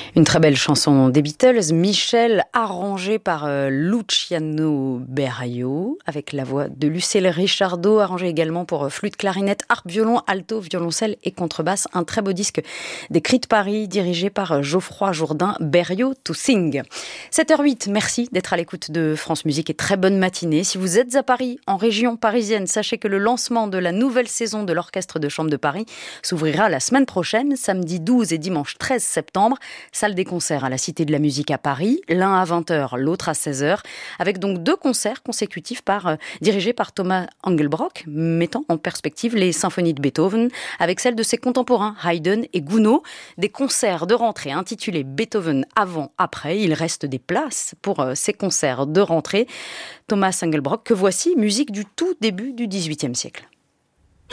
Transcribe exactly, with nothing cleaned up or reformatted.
Une très belle chanson des Beatles, Michel, arrangée par euh, Luciano Berio, avec la voix de Lucille Richardot, arrangée également pour euh, flûte, clarinette, harpe, violon, alto, violoncelle et contrebasse. Un très beau disque des Cris de Paris, dirigé par euh, Geoffroy Jourdain, Berio to Sing. sept heures huit, merci d'être à l'écoute de France Musique et très bonne matinée. Si vous êtes à Paris, en région parisienne, sachez que le lancement de la nouvelle saison de l'Orchestre de Chambre de Paris s'ouvrira la semaine prochaine, samedi douze et dimanche treize septembre. Salle des concerts à la Cité de la Musique à Paris, l'un à vingt heures, l'autre à seize heures, avec donc deux concerts consécutifs par, euh, dirigés par Thomas Engelbrock, mettant en perspective les symphonies de Beethoven, avec celles de ses contemporains Haydn et Gounod. Des concerts de rentrée intitulés Beethoven avant-après. Il reste des places pour euh, ces concerts de rentrée. Thomas Engelbrock, que voici, musique du tout début du dix-huitième siècle.